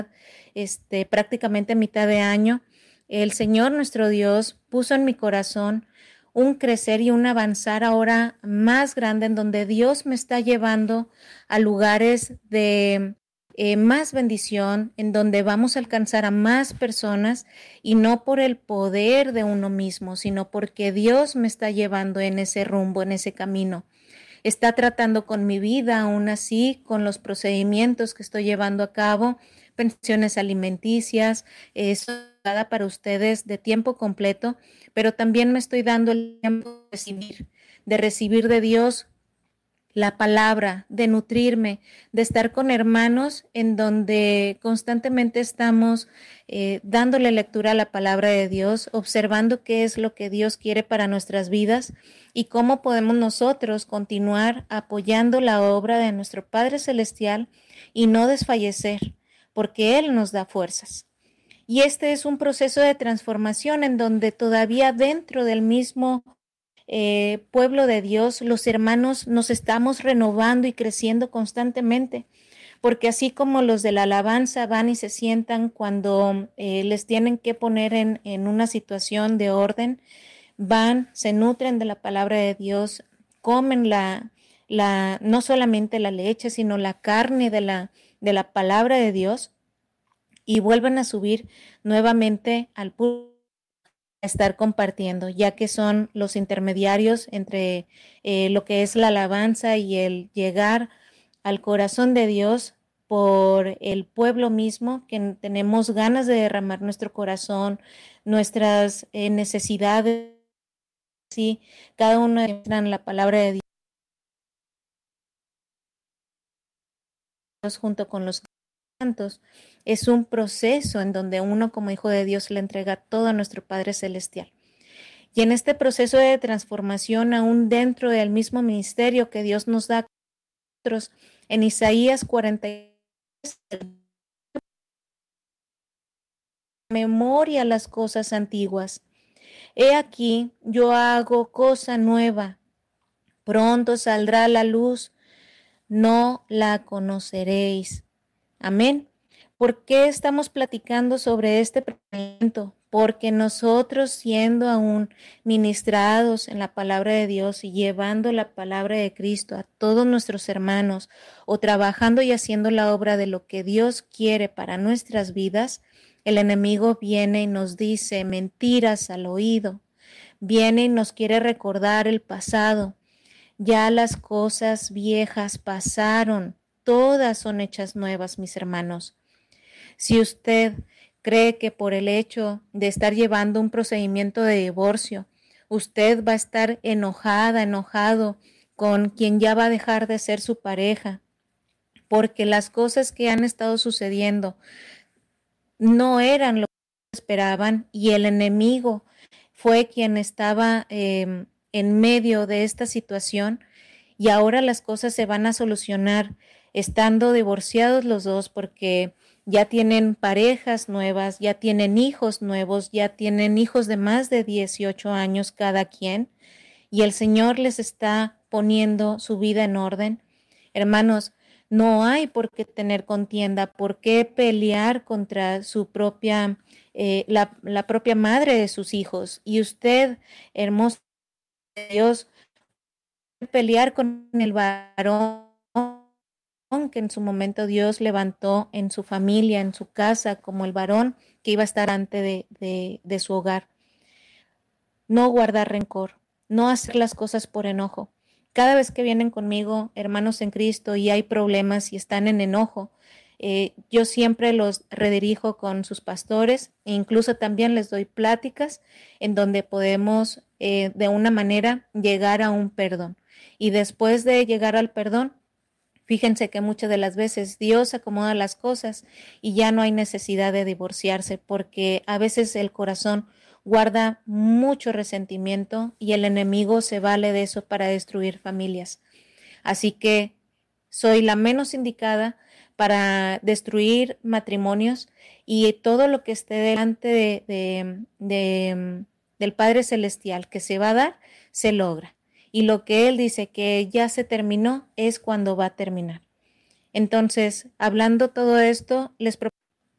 prácticamente a mitad de año, el Señor nuestro Dios puso en mi corazón un crecer y un avanzar ahora más grande, en donde Dios me está llevando a lugares de más bendición, en donde vamos a alcanzar a más personas, y no por el poder de uno mismo, sino porque Dios me está llevando en ese rumbo, en ese camino. Está tratando con mi vida, aún así, con los procedimientos que estoy llevando a cabo, pensiones alimenticias, eso para ustedes de tiempo completo, pero también me estoy dando el tiempo de recibir de Dios la palabra, de nutrirme, de estar con hermanos en donde constantemente estamos dándole lectura a la palabra de Dios, observando qué es lo que Dios quiere para nuestras vidas y cómo podemos nosotros continuar apoyando la obra de nuestro Padre Celestial y no desfallecer, porque Él nos da fuerzas. Y este es un proceso de transformación en donde todavía dentro del mismo pueblo de Dios, los hermanos nos estamos renovando y creciendo constantemente, porque así como los de la alabanza van y se sientan cuando les tienen que poner en una situación de orden, van, se nutren de la palabra de Dios, comen no solamente la leche, sino la carne de la palabra de Dios, y vuelven a subir nuevamente al púlpito estar compartiendo, ya que son los intermediarios entre lo que es la alabanza y el llegar al corazón de Dios por el pueblo mismo, que tenemos ganas de derramar nuestro corazón, nuestras necesidades, sí, cada uno entra en la palabra de Dios junto con los santos. Es un proceso en donde uno como hijo de Dios le entrega todo a nuestro Padre Celestial. Y en este proceso de transformación, aún dentro del mismo ministerio que Dios nos da a nosotros, en Isaías 43, memoria las cosas antiguas. He aquí, yo hago cosa nueva. Pronto saldrá la luz, no la conoceréis. Amén. ¿Por qué estamos platicando sobre este pensamiento? Porque nosotros, siendo aún ministrados en la palabra de Dios y llevando la palabra de Cristo a todos nuestros hermanos, o trabajando y haciendo la obra de lo que Dios quiere para nuestras vidas, el enemigo viene y nos dice mentiras al oído, viene y nos quiere recordar el pasado. Ya las cosas viejas pasaron, todas son hechas nuevas, mis hermanos. Si usted cree que por el hecho de estar llevando un procedimiento de divorcio, usted va a estar enojada, enojado con quien ya va a dejar de ser su pareja, porque las cosas que han estado sucediendo no eran lo que esperaban y el enemigo fue quien estaba en medio de esta situación, y ahora las cosas se van a solucionar estando divorciados los dos, porque ya tienen parejas nuevas, ya tienen hijos nuevos, ya tienen hijos de más de 18 años cada quien, y el Señor les está poniendo su vida en orden. Hermanos, no hay por qué tener contienda, por qué pelear contra su propia, la propia madre de sus hijos. Y usted, hermoso Dios, pelear con el varón que en su momento Dios levantó en su familia, en su casa, como el varón que iba a estar ante de su hogar. No guardar rencor, no hacer las cosas por enojo. Cada vez que vienen conmigo, hermanos en Cristo, y hay problemas y están en enojo, yo siempre los redirijo con sus pastores, e incluso también les doy pláticas en donde podemos de una manera llegar a un perdón. Y después de llegar al perdón, fíjense que muchas de las veces Dios acomoda las cosas y ya no hay necesidad de divorciarse, porque a veces el corazón guarda mucho resentimiento y el enemigo se vale de eso para destruir familias. Así que soy la menos indicada para destruir matrimonios, y todo lo que esté delante del Padre Celestial que se va a dar, se logra. Y lo que Él dice que ya se terminó es cuando va a terminar. Entonces, hablando todo esto, les propongo